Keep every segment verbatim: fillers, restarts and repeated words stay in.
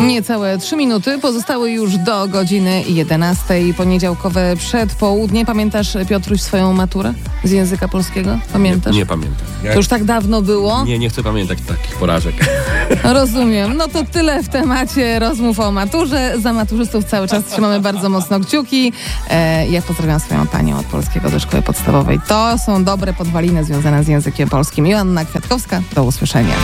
Niecałe trzy minuty, pozostały już do godziny jedenastej. Poniedziałkowe przedpołudnie. Pamiętasz, Piotruś, swoją maturę z języka polskiego? Pamiętasz? Nie, nie pamiętam. Ja... To już tak dawno było? Nie, nie chcę pamiętać takich porażek. Rozumiem. No to tyle w temacie rozmów o maturze. Za maturzystów cały czas trzymamy bardzo mocno kciuki. E, ja pozdrawiam swoją panią od polskiego do szkoły podstawowej. To są dobre podwaliny związane z językiem polskim. Joanna Kwiatkowska, do usłyszenia.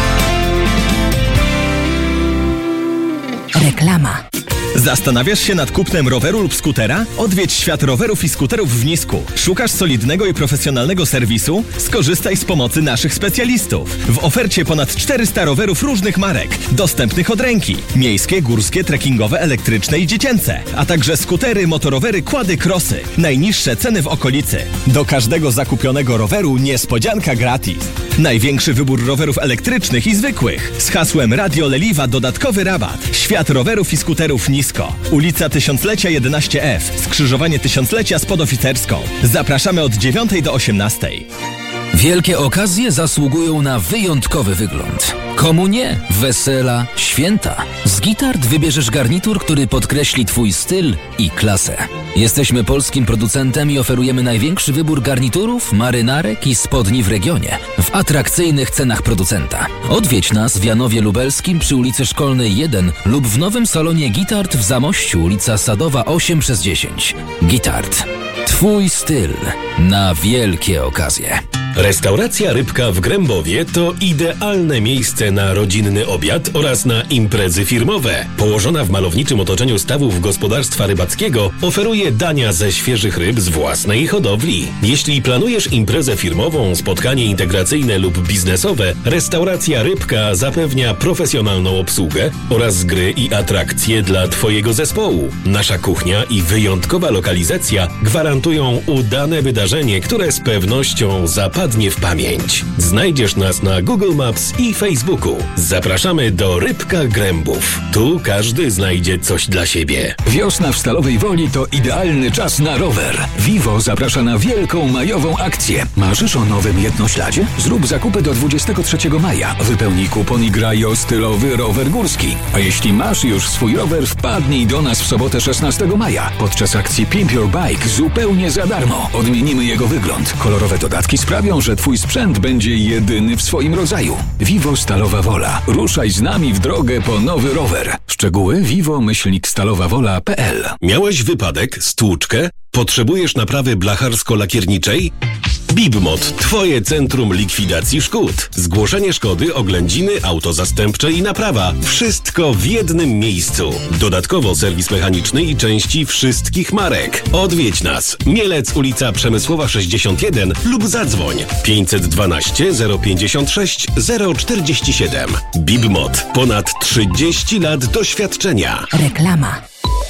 Reklama. Zastanawiasz się nad kupnem roweru lub skutera? Odwiedź świat rowerów i skuterów w Nisku. Szukasz solidnego i profesjonalnego serwisu? Skorzystaj z pomocy naszych specjalistów. W ofercie ponad czterysta rowerów różnych marek, dostępnych od ręki. Miejskie, górskie, trekkingowe, elektryczne i dziecięce. A także skutery, motorowery, quady, crossy. Najniższe ceny w okolicy. Do każdego zakupionego roweru niespodzianka gratis. Największy wybór rowerów elektrycznych i zwykłych. Z hasłem Radio Leliwa dodatkowy rabat. Świat rowerów i skuterów Nisko. Ulica Tysiąclecia jedenaście F. Skrzyżowanie Tysiąclecia z Podoficerską. Zapraszamy od dziewiątej do osiemnastej. Wielkie okazje zasługują na wyjątkowy wygląd. Komu nie? Wesela, święta. Z Gitart wybierzesz garnitur, który podkreśli Twój styl i klasę. Jesteśmy polskim producentem i oferujemy największy wybór garniturów, marynarek i spodni w regionie w atrakcyjnych cenach producenta. Odwiedź nas w Janowie Lubelskim przy ulicy Szkolnej jeden lub w nowym salonie Gitart w Zamościu, ulica Sadowa osiem przez dziesięć. Gitart. Twój styl na wielkie okazje. Restauracja Rybka w Grębowie to idealne miejsce na rodzinny obiad oraz na imprezy firmowe. Położona w malowniczym otoczeniu stawów gospodarstwa rybackiego, oferuje dania ze świeżych ryb z własnej hodowli. Jeśli planujesz imprezę firmową, spotkanie integracyjne lub biznesowe, restauracja Rybka zapewnia profesjonalną obsługę oraz gry i atrakcje dla Twojego zespołu. Nasza kuchnia i wyjątkowa lokalizacja gwarantują udane wydarzenie, które z pewnością zapadnie w pamięć. Znajdziesz nas na Google Maps i Facebooku. Zapraszamy do Rybka Grębów. Tu każdy znajdzie coś dla siebie. Wiosna w Stalowej Woli to idealny czas na rower. Vivo zaprasza na wielką majową akcję. Marzysz o nowym jednośladzie? Zrób zakupy do dwudziestego trzeciego maja. Wypełnij kupon i graj o stylowy rower górski. A jeśli masz już swój rower, wpadnij do nas w sobotę szesnastego maja. Podczas akcji Pimp Your Bike zupełnie za darmo. Odmienimy jego wygląd. Kolorowe dodatki sprawią, że Twój sprzęt będzie jedyny w swoim rodzaju. Vivo Stalowa Wola. Ruszaj z nami w drogę po nowy rower. Szczegóły vivo myślnik stalowa wola kropka p l. Miałeś wypadek, stłuczkę? Potrzebujesz naprawy blacharsko-lakierniczej? Bibmot, Twoje centrum likwidacji szkód. Zgłoszenie szkody, oględziny, auto zastępcze i naprawa. Wszystko w jednym miejscu. Dodatkowo serwis mechaniczny i części wszystkich marek. Odwiedź nas. Mielec, ulica Przemysłowa sześćdziesiąt jeden lub zadzwoń pięćset dwanaście zero pięćdziesiąt sześć zero czterdzieści siedem. Bibmot. Ponad trzydzieści lat doświadczenia. Reklama.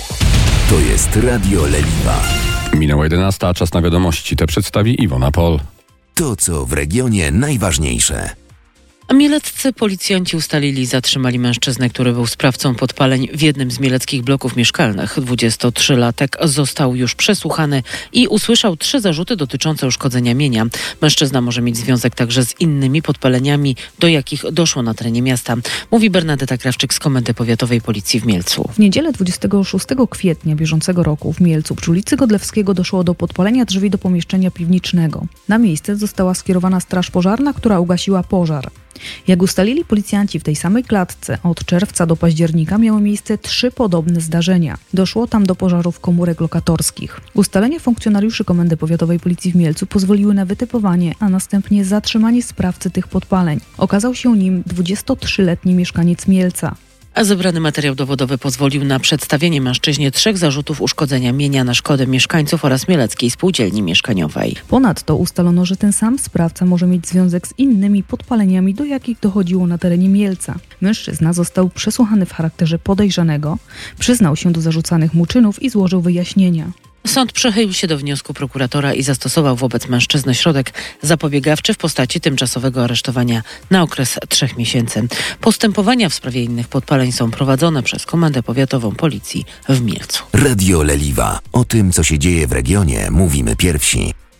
To jest Radio Leliwa. Minęła jedenasta, czas na wiadomości. Te przedstawi Iwona Pol. To, co w regionie najważniejsze. Mieleccy policjanci ustalili i zatrzymali mężczyznę, który był sprawcą podpaleń w jednym z mieleckich bloków mieszkalnych. dwudziestotrzylatek został już przesłuchany i usłyszał trzy zarzuty dotyczące uszkodzenia mienia. Mężczyzna może mieć związek także z innymi podpaleniami, do jakich doszło na terenie miasta. Mówi Bernadeta Krawczyk z Komendy Powiatowej Policji w Mielcu. W niedzielę dwudziestego szóstego kwietnia bieżącego roku w Mielcu przy ulicy Godlewskiego doszło do podpalenia drzwi do pomieszczenia piwniczego. Na miejsce została skierowana straż pożarna, która ugasiła pożar. Jak ustalili policjanci, w tej samej klatce od czerwca do października miały miejsce trzy podobne zdarzenia. Doszło tam do pożarów komórek lokatorskich. Ustalenia funkcjonariuszy Komendy Powiatowej Policji w Mielcu pozwoliły na wytypowanie, a następnie zatrzymanie sprawcy tych podpaleń. Okazał się nim dwudziestotrzyletni mieszkaniec Mielca. A zebrany materiał dowodowy pozwolił na przedstawienie mężczyźnie trzech zarzutów uszkodzenia mienia na szkodę mieszkańców oraz Mieleckiej Spółdzielni Mieszkaniowej. Ponadto ustalono, że ten sam sprawca może mieć związek z innymi podpaleniami, do jakich dochodziło na terenie Mielca. Mężczyzna został przesłuchany w charakterze podejrzanego, przyznał się do zarzucanych mu czynów i złożył wyjaśnienia. Sąd przychylił się do wniosku prokuratora i zastosował wobec mężczyzny środek zapobiegawczy w postaci tymczasowego aresztowania na okres trzech miesięcy. Postępowania w sprawie innych podpaleń są prowadzone przez Komendę Powiatową Policji w Mielcu. Radio Leliwa. O tym, co się dzieje w regionie, mówimy pierwsi.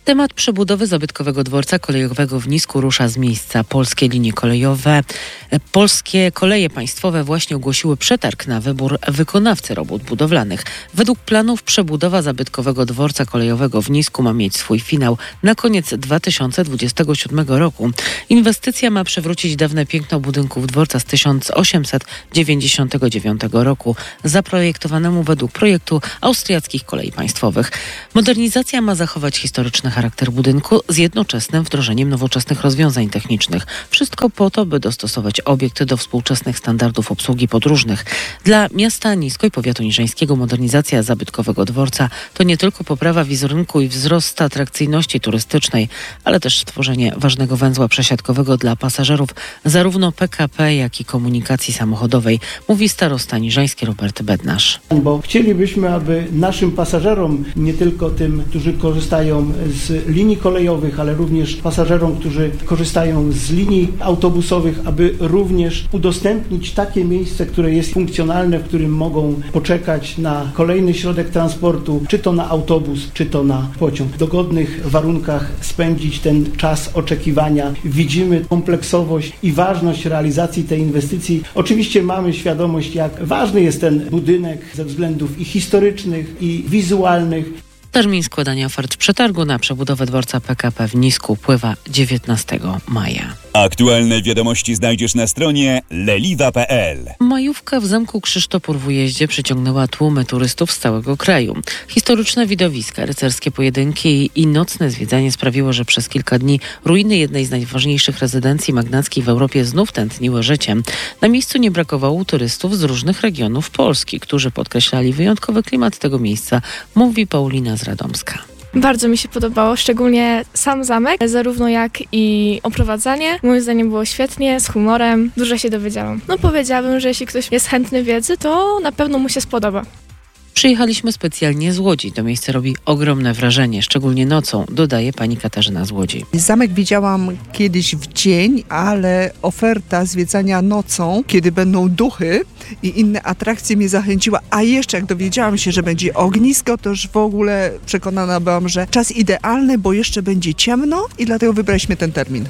Temat przebudowy zabytkowego dworca kolejowego w Nisku rusza z miejsca. Polskie linie kolejowe, polskie koleje państwowe właśnie ogłosiły przetarg na wybór wykonawcy robót budowlanych. Według planów przebudowa zabytkowego dworca kolejowego w Nisku ma mieć swój finał na koniec dwa tysiące dwudziestego siódmego roku. Inwestycja ma przywrócić dawne piękno budynków dworca z tysiąc osiemset dziewięćdziesiątego dziewiątego roku, zaprojektowanemu według projektu austriackich kolei państwowych. Modernizacja ma zachować historyczny charakter budynku z jednoczesnym wdrożeniem nowoczesnych rozwiązań technicznych. Wszystko po to, by dostosować obiekt do współczesnych standardów obsługi podróżnych. Dla miasta Nisko i powiatu niżeńskiego modernizacja zabytkowego dworca to nie tylko poprawa wizerunku i wzrost atrakcyjności turystycznej, ale też stworzenie ważnego węzła przesiadkowego dla pasażerów zarówno P K P, jak i komunikacji samochodowej, mówi starosta niżeński Robert Bednarz. Bo chcielibyśmy, aby naszym pasażerom, nie tylko tym, którzy korzystają z linii kolejowych, ale również pasażerom, którzy korzystają z linii autobusowych, aby również udostępnić takie miejsce, które jest funkcjonalne, w którym mogą poczekać na kolejny środek transportu, czy to na autobus, czy to na pociąg. W dogodnych warunkach spędzić ten czas oczekiwania. Widzimy kompleksowość i ważność realizacji tej inwestycji. Oczywiście mamy świadomość, jak ważny jest ten budynek ze względów i historycznych, i wizualnych. Termin składania ofert przetargu na przebudowę dworca P K P w Nisku upływa dziewiętnastego maja. Aktualne wiadomości znajdziesz na stronie leliwa kropka p l. Majówka w Zamku Krzysztopór w Ujeździe przyciągnęła tłumy turystów z całego kraju. Historyczne widowiska, rycerskie pojedynki i nocne zwiedzanie sprawiło, że przez kilka dni ruiny jednej z najważniejszych rezydencji magnackich w Europie znów tętniły życiem. Na miejscu nie brakowało turystów z różnych regionów Polski, którzy podkreślali wyjątkowy klimat tego miejsca, mówi Paulina z Radomska. Bardzo mi się podobało, szczególnie sam zamek, zarówno jak i oprowadzanie. Moim zdaniem było świetnie, z humorem, dużo się dowiedziałam. No powiedziałabym, że jeśli ktoś jest chętny wiedzy, to na pewno mu się spodoba. Przyjechaliśmy specjalnie z Łodzi. To miejsce robi ogromne wrażenie, szczególnie nocą, dodaje pani Katarzyna z Łodzi. Zamek widziałam kiedyś w dzień, ale oferta zwiedzania nocą, kiedy będą duchy i inne atrakcje, mnie zachęciła. A jeszcze jak dowiedziałam się, że będzie ognisko, to już w ogóle przekonana byłam, że czas idealny, bo jeszcze będzie ciemno i dlatego wybraliśmy ten termin.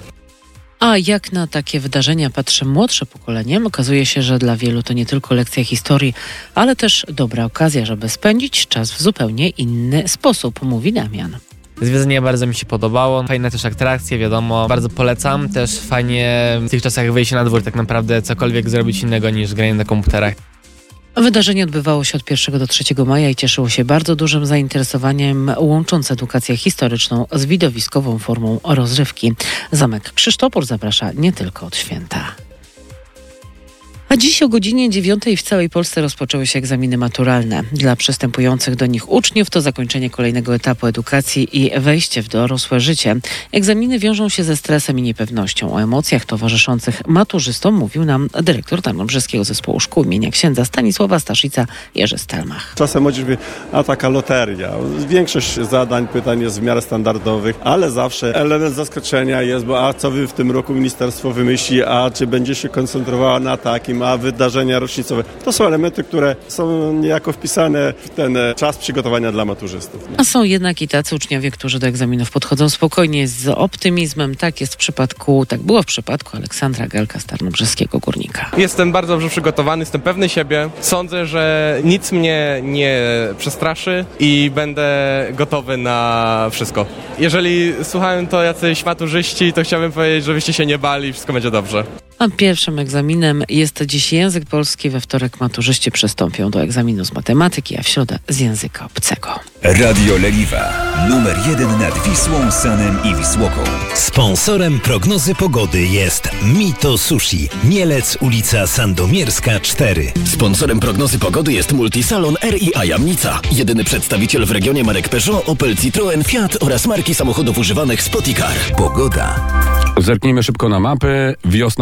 A jak na takie wydarzenia patrzy młodsze pokolenie, okazuje się, że dla wielu to nie tylko lekcja historii, ale też dobra okazja, żeby spędzić czas w zupełnie inny sposób, mówi Damian. Zwiedzanie bardzo mi się podobało, fajne też atrakcje, wiadomo, bardzo polecam. Też fajnie w tych czasach wyjść na dwór, tak naprawdę cokolwiek zrobić innego niż granie na komputerach. Wydarzenie odbywało się od pierwszego do trzeciego maja i cieszyło się bardzo dużym zainteresowaniem, łącząc edukację historyczną z widowiskową formą rozrywki. Zamek Krzysztopór zaprasza nie tylko od święta. A dziś o godzinie dziewiątej w całej Polsce rozpoczęły się egzaminy maturalne. Dla przystępujących do nich uczniów to zakończenie kolejnego etapu edukacji i wejście w dorosłe życie. Egzaminy wiążą się ze stresem i niepewnością. O emocjach towarzyszących maturzystom mówił nam dyrektor Tarnobrzeskiego Zespołu Szkół imienia księdza Stanisława Staszica Jerzy Stelmach. Czasem młodzież mówi, a taka loteria. Większość zadań, pytań jest w miarę standardowych, ale zawsze element zaskoczenia jest, bo a co wy w tym roku ministerstwo wymyśli, a czy będzie się koncentrowała na takim, a wydarzenia rocznicowe. To są elementy, które są niejako wpisane w ten czas przygotowania dla maturzystów. A są jednak i tacy uczniowie, którzy do egzaminów podchodzą spokojnie, z optymizmem. Tak jest w przypadku, tak było w przypadku Aleksandra Gelka z Tarnobrzeskiego Górnika. Jestem bardzo dobrze przygotowany, jestem pewny siebie. Sądzę, że nic mnie nie przestraszy i będę gotowy na wszystko. Jeżeli słuchają to jacyś maturzyści, to chciałbym powiedzieć, żebyście się nie bali, wszystko będzie dobrze. A pierwszym egzaminem jest dziś język polski. We wtorek maturzyści przystąpią do egzaminu z matematyki, a w środę z języka obcego. Radio Leliwa. Numer jeden nad Wisłą, Sanem i Wisłoką. Sponsorem prognozy pogody jest Mito Sushi. Mielec, ulica Sandomierska cztery. Sponsorem prognozy pogody jest Multisalon R i A Jamnica. Jedyny przedstawiciel w regionie marek Peugeot, Opel, Citroen, Fiat oraz marki samochodów używanych Spoticar. Pogoda. Zerknijmy szybko na mapy. Wiosna nas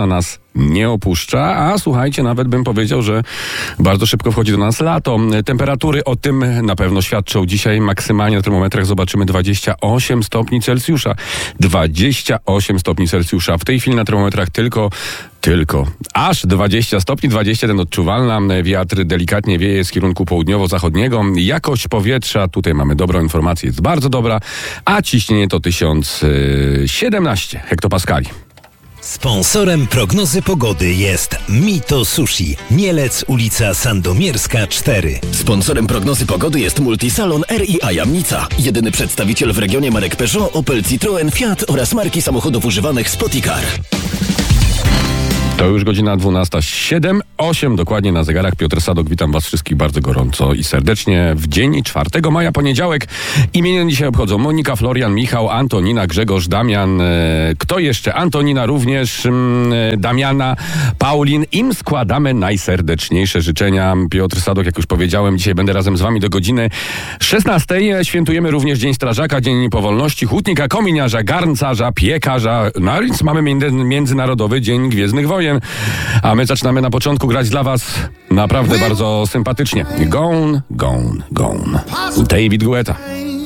nie opuszcza, a słuchajcie, nawet bym powiedział, że bardzo szybko wchodzi do nas lato. Temperatury o tym na pewno świadczą. Dzisiaj maksymalnie na termometrach zobaczymy dwadzieścia osiem stopni Celsjusza. dwadzieścia osiem stopni Celsjusza. W tej chwili na termometrach tylko Tylko. Aż dwadzieścia stopni, dwadzieścia jeden odczuwalna. Wiatr delikatnie wieje z kierunku południowo-zachodniego. Jakość powietrza, tutaj mamy dobrą informację, jest bardzo dobra, a ciśnienie to tysiąc siedemnaście hektopaskali. Sponsorem prognozy pogody jest Mito Sushi, Mielec, ulica Sandomierska cztery. Sponsorem prognozy pogody jest Multisalon R I A Jamnica. Jedyny przedstawiciel w regionie marek Peugeot, Opel, Citroen, Fiat oraz marki samochodów używanych Spoticar. To już godzina dwunasta siedem osiem dokładnie na zegarach. Piotr Sadok, witam was wszystkich bardzo gorąco i serdecznie w dzień czwartego maja, poniedziałek. Imieniny dzisiaj obchodzą Monika, Florian, Michał, Antonina, Grzegorz, Damian. Kto jeszcze? Antonina również, Damiana, Paulin. Im składamy najserdeczniejsze życzenia. Piotr Sadok, jak już powiedziałem, dzisiaj będę razem z wami do godziny szesnastej. Świętujemy również Dzień Strażaka, Dzień Powolności, Hutnika, Kominiarza, Garncarza, Piekarza. No więc mamy Międzynarodowy Dzień Gwiezdnych Wojen. A my zaczynamy na początku grać dla was naprawdę bardzo sympatycznie. Gone, gone, gone. David Guetta.